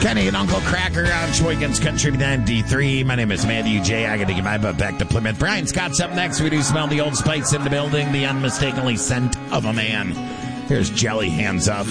Kenny and Uncle Cracker on Sheboygan's Country 93. My name is Matthew J. I got to get my butt back to Plymouth. Brian Scott's up next. We do smell the Old Spice in the building, the unmistakably scent of a man. Here's Jelly, Hands Up.